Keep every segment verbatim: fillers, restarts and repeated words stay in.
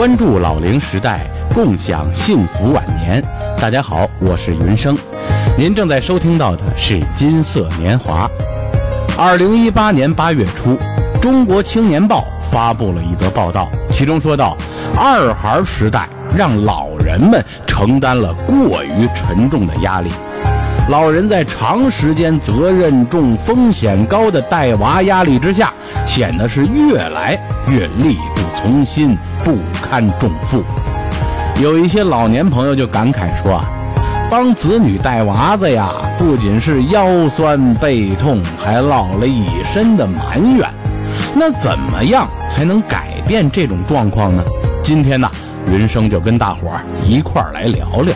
关注老龄时代，共享幸福晚年。大家好，我是云生，您正在收听到的是金色年华。二零一八年八月初，中国青年报发布了一则报道，其中说到，二孩时代让老人们承担了过于沉重的压力。老人在长时间责任重、风险高的带娃压力之下，显得是越来越力不从心，不堪重负。有一些老年朋友就感慨说啊，帮子女带娃子呀，不仅是腰酸背痛，还落了一身的埋怨。那怎么样才能改变这种状况呢？今天呢，云生就跟大伙儿一块儿来聊聊。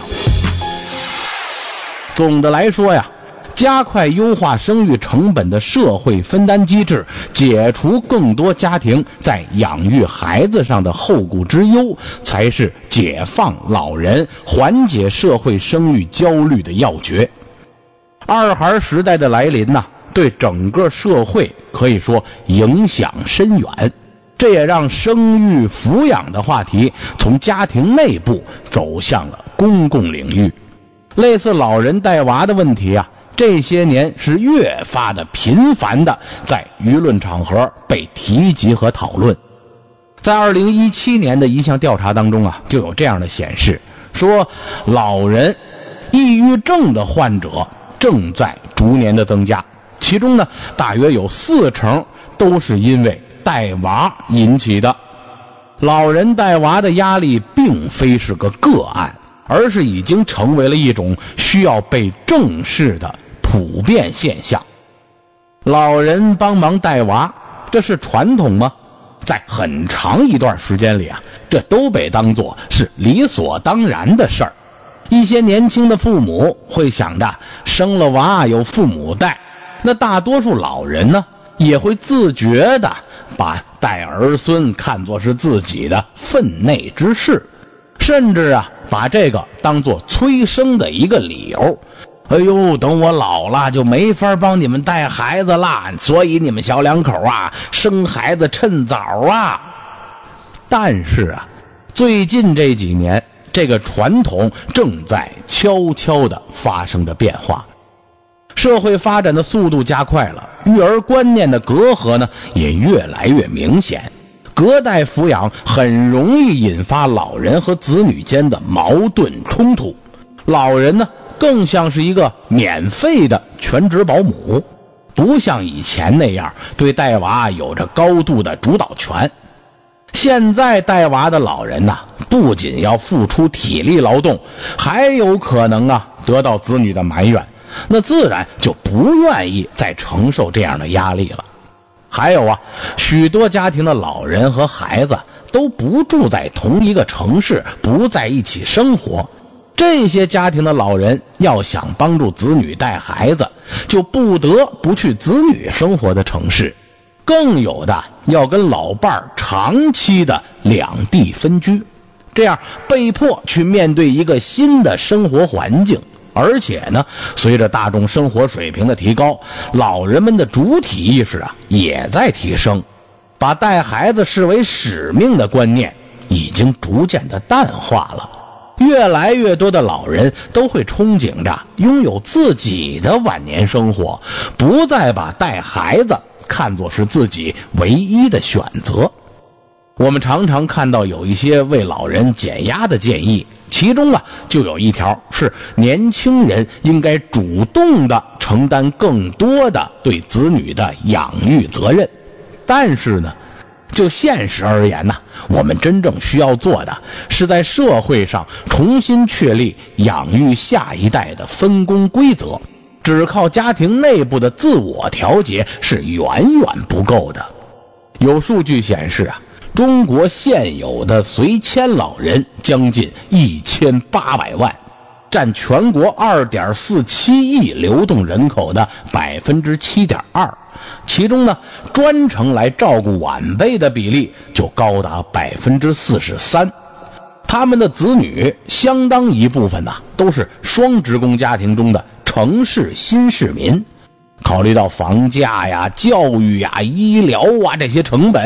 总的来说呀，加快优化生育成本的社会分担机制，解除更多家庭在养育孩子上的后顾之忧，才是解放老人、缓解社会生育焦虑的要诀。二孩时代的来临呢，对整个社会可以说影响深远，这也让生育抚养的话题从家庭内部走向了公共领域。类似老人带娃的问题啊，这些年是越发的频繁的在舆论场合被提及和讨论。在二零一七年的一项调查当中啊，就有这样的显示，说老人抑郁症的患者正在逐年的增加，其中呢，大约有四成都是因为带娃引起的。老人带娃的压力并非是个个案，而是已经成为了一种需要被正视的普遍现象。老人帮忙带娃，这是传统吗？在很长一段时间里啊，这都被当作是理所当然的事儿。一些年轻的父母会想着生了娃有父母带，那大多数老人呢，也会自觉的把带儿孙看作是自己的分内之事，甚至啊把这个当作催生的一个理由。哎呦，等我老了就没法帮你们带孩子啦，所以你们小两口啊，生孩子趁早啊。但是啊，最近这几年，这个传统正在悄悄地发生着变化。社会发展的速度加快了，育儿观念的隔阂呢，也越来越明显。隔代抚养很容易引发老人和子女间的矛盾冲突，老人呢更像是一个免费的全职保姆，不像以前那样对带娃有着高度的主导权。现在带娃的老人呢，不仅要付出体力劳动，还有可能啊得到子女的埋怨，那自然就不愿意再承受这样的压力了。还有啊，许多家庭的老人和孩子都不住在同一个城市，不在一起生活。这些家庭的老人要想帮助子女带孩子，就不得不去子女生活的城市，更有的要跟老伴儿长期的两地分居，这样被迫去面对一个新的生活环境。而且呢，随着大众生活水平的提高，老人们的主体意识啊也在提升，把带孩子视为使命的观念已经逐渐的淡化了。越来越多的老人都会憧憬着拥有自己的晚年生活，不再把带孩子看作是自己唯一的选择。我们常常看到有一些为老人减压的建议，其中啊就有一条是年轻人应该主动的承担更多的对子女的养育责任。但是呢，就现实而言呢，我们真正需要做的是在社会上重新确立养育下一代的分工规则，只靠家庭内部的自我调节是远远不够的。有数据显示啊，中国现有的随迁老人将近一千八百万，占全国 二点四七亿流动人口的 百分之七点二， 其中呢，专程来照顾晚辈的比例就高达 百分之四十三。他们的子女相当一部分呢，都是双职工家庭中的城市新市民。考虑到房价呀、教育呀、医疗啊这些成本，